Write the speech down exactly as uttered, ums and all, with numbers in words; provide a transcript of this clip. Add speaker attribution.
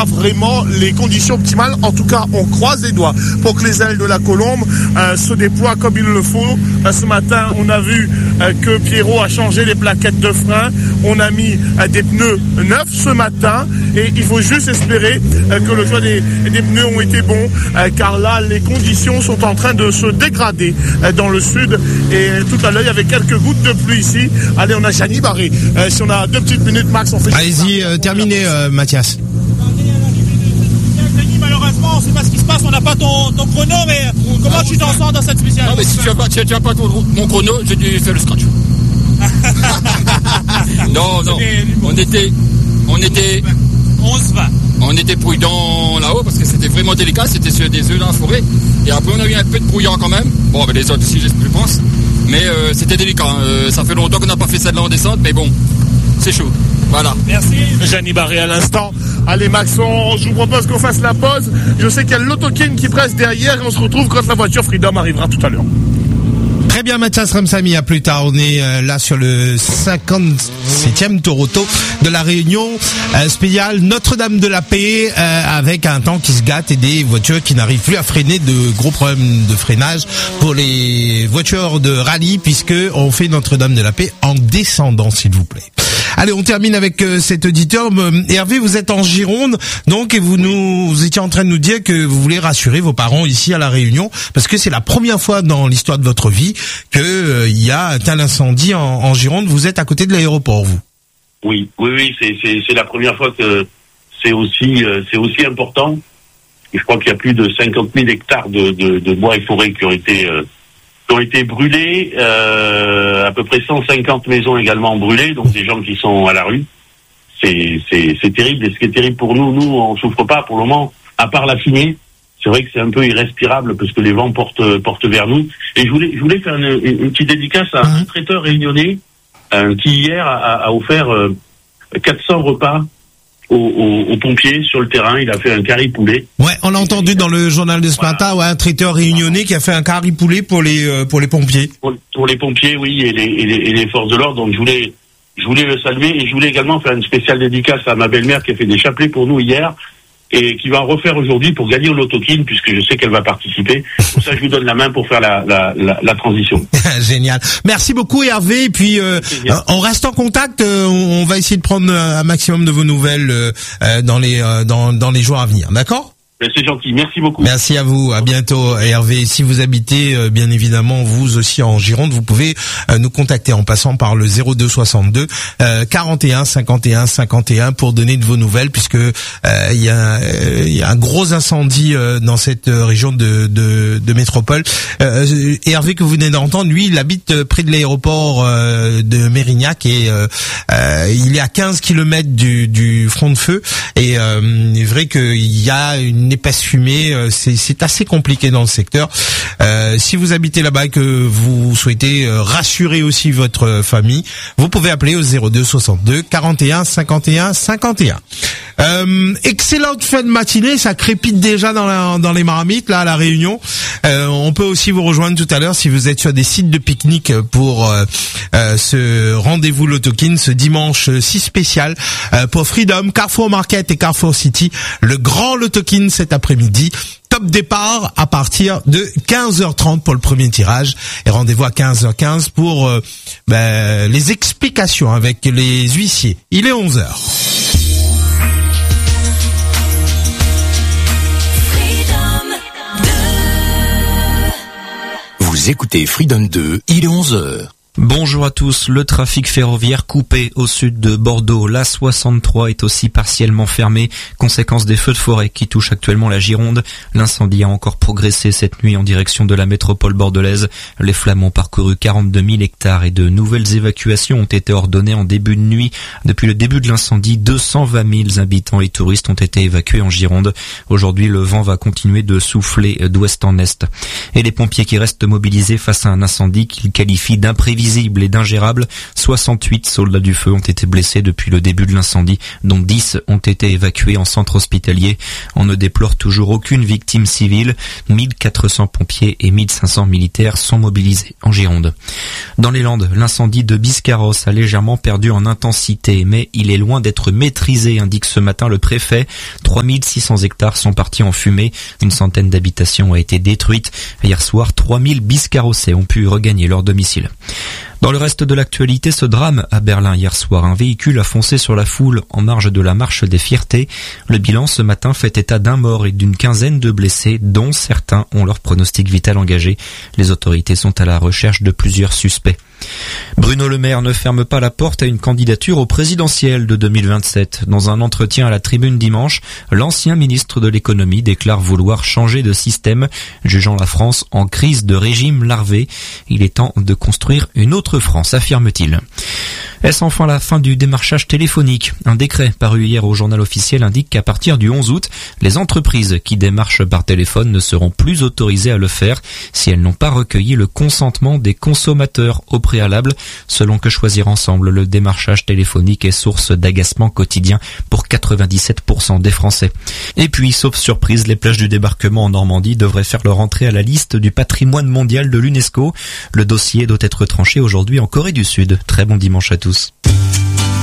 Speaker 1: pas vraiment les conditions optimales. En tout cas, on croise les doigts pour que les ailes de la Colombe euh, se déploient comme il le faut. Euh, ce matin, on a vu euh, que Pierrot a changé les plaquettes de frein. On a mis euh, des pneus neufs ce matin et il faut juste espérer euh, que le choix des, des pneus ont été bons euh, car là, les conditions sont en train de se dégrader euh, dans le sud. Et euh, tout à l'heure, il y avait quelques gouttes de pluie ici. Allez, on a Gianni Barré. Euh, si on a deux petites minutes max, on fait...
Speaker 2: Allez-y, euh, terminez, euh, Mathias.
Speaker 3: Malheureusement, on ne sait pas ce qui se passe, on n'a pas ton, ton chrono, mais comment tu t'en sors dans cette spéciale?
Speaker 4: Non, mais si tu n'as pas, tu, tu as pas ton, mon chrono, j'ai dû faire le scratch. non, non, on était, on était,
Speaker 3: onze vingt.
Speaker 4: On était prudents là-haut parce que c'était vraiment délicat, c'était sur des œufs dans la forêt. Et après, on a eu un peu de brouillard quand même. Bon, ben les autres aussi, je pense. Mais euh, c'était délicat. Euh, ça fait longtemps qu'on n'a pas fait ça de là en descente, mais bon, c'est chaud. Voilà.
Speaker 1: Merci. Gianni Barré à l'instant. Allez Max, on, je vous propose qu'on fasse la pause. Je sais qu'il y a l'Autokin qui presse derrière et on se retrouve quand la voiture Freedom arrivera tout à l'heure.
Speaker 2: Très bien, Mathias Ramsamy, à plus tard. On est euh, là sur le cinquante-septième Toronto de la Réunion, euh, spécial Notre-Dame de la Paix, euh, avec un temps qui se gâte et des voitures qui n'arrivent plus à freiner, de gros problèmes de freinage pour les voitures de rallye, puisque on fait Notre-Dame de la Paix en descendant, s'il vous plaît. Allez, on termine avec euh, cet auditeur. Hervé, vous êtes en Gironde, donc, et vous nous vous étiez en train de nous dire que vous voulez rassurer vos parents ici à La Réunion, parce que c'est la première fois dans l'histoire de votre vie que euh, il y a un tel incendie en, en Gironde. Vous êtes à côté de l'aéroport, vous?
Speaker 5: Oui, oui, oui, c'est c'est c'est la première fois que c'est aussi euh, c'est aussi important. Et je crois qu'il y a plus de cinquante mille hectares de, de de bois et forêts qui ont été euh, qui ont été brûlés, euh, à peu près cent cinquante maisons également brûlées, donc des gens qui sont à la rue. C'est c'est c'est terrible. Et ce qui est terrible pour nous, nous on souffre pas pour le moment, à part la fumée. C'est vrai que c'est un peu irrespirable parce que les vents portent portent vers nous. Et je voulais je voulais faire une, une, une petite dédicace à un traiteur réunionnais euh, qui hier a, a offert euh, quatre cents repas aux, aux, aux pompiers sur le terrain. Il a fait un curry poulet.
Speaker 2: Ouais, on l'a entendu dans le journal de ce voilà. matin, ouais, un traiteur réunionnais qui a fait un curry poulet pour les euh, pour les pompiers.
Speaker 5: Pour, pour les pompiers, oui, et les, et les et les forces de l'ordre. Donc je voulais je voulais le saluer et je voulais également faire une spéciale dédicace à ma belle-mère qui a fait des chapelets pour nous hier. Et qui va en refaire aujourd'hui pour gagner au Lotokin, puisque je sais qu'elle va participer. Pour ça, je vous donne la main pour faire la, la, la, la transition.
Speaker 2: Génial. Merci beaucoup, Hervé. Et puis, euh, on reste en contact. Euh, on va essayer de prendre un maximum de vos nouvelles euh, dans les euh, dans, dans les jours à venir. D'accord ?
Speaker 5: C'est gentil, merci beaucoup.
Speaker 2: Merci à vous, à bientôt Hervé. Si vous habitez euh, bien évidemment vous aussi en Gironde, vous pouvez euh, nous contacter en passant par le zéro deux soixante-deux euh, quarante et un cinquante et un cinquante et un pour donner de vos nouvelles, puisque il euh, y a il euh, y a un gros incendie euh, dans cette région de de, de métropole. Euh, Hervé que vous venez d'entendre, lui, il habite près de l'aéroport euh, de Mérignac et euh, euh, il est à quinze kilomètres du du front de feu et euh, il est vrai qu'il y a une épaisse fumée, c'est, c'est assez compliqué dans le secteur. Euh, si vous habitez là-bas et que vous souhaitez rassurer aussi votre famille, vous pouvez appeler au zéro deux soixante-deux quarante et un cinquante et un cinquante et un. Euh, excellente fin de matinée, ça crépite déjà dans, la, dans les marmites là à La Réunion. Euh, on peut aussi vous rejoindre tout à l'heure si vous êtes sur des sites de pique-nique pour euh, euh, ce rendez-vous Lotokin, ce dimanche si spécial euh, pour Freedom, Carrefour Market et Carrefour City, le grand Lotokin cet après-midi. Top départ à partir de quinze heures trente pour le premier tirage et rendez-vous à quinze heures quinze pour euh, ben, les explications avec les huissiers. Il est onze heures.
Speaker 6: Vous écoutez Freedom deux, il est onze heures.
Speaker 7: Bonjour à tous. Le trafic ferroviaire coupé au sud de Bordeaux. La soixante-trois est aussi partiellement fermée, conséquence des feux de forêt qui touchent actuellement la Gironde. L'incendie a encore progressé cette nuit en direction de la métropole bordelaise. Les flammes ont parcouru quarante-deux mille hectares et de nouvelles évacuations ont été ordonnées en début de nuit. Depuis le début de l'incendie, deux cent vingt mille habitants et touristes ont été évacués en Gironde. Aujourd'hui, le vent va continuer de souffler d'ouest en est. Et les pompiers qui restent mobilisés face à un incendie qu'ils qualifient d'imprévisible invisible et d'ingérable. soixante-huit soldats du feu ont été blessés depuis le début de l'incendie, dont dix ont été évacués en centre hospitalier. On ne déplore toujours aucune victime civile. mille quatre cents pompiers et mille cinq cents militaires sont mobilisés en Gironde. Dans les Landes, l'incendie de Biscarrosse a légèrement perdu en intensité, mais il est loin d'être maîtrisé, indique ce matin le préfet. trois mille six cents hectares sont partis en fumée. Une centaine d'habitations a été détruite. Hier soir, trois mille Biscarrossais ont pu regagner leur domicile. Dans le reste de l'actualité, ce drame à Berlin hier soir. Un véhicule a foncé sur la foule en marge de la marche des fiertés. Le bilan ce matin fait état d'un mort et d'une quinzaine de blessés, dont certains ont leur pronostic vital engagé. Les autorités sont à la recherche de plusieurs suspects. Bruno Le Maire ne ferme pas la porte à une candidature au présidentiel de deux mille vingt-sept. Dans un entretien à la Tribune dimanche, l'ancien ministre de l'économie déclare vouloir changer de système, jugeant la France en crise de régime larvé. Il est temps de construire une autre France, affirme-t-il. Est-ce enfin la fin du démarchage téléphonique? Un décret paru hier au journal officiel indique qu'à partir du onze août, les entreprises qui démarchent par téléphone ne seront plus autorisées à le faire si elles n'ont pas recueilli le consentement des consommateurs au préalable. Selon Que Choisir Ensemble, le démarchage téléphonique est source d'agacement quotidien pour quatre-vingt-dix-sept pour cent des Français. Et puis, sauf surprise, les plages du débarquement en Normandie devraient faire leur entrée à la liste du patrimoine mondial de l'UNESCO. Le dossier doit être tranché aujourd'hui en Corée du Sud. Très bon dimanche à tous.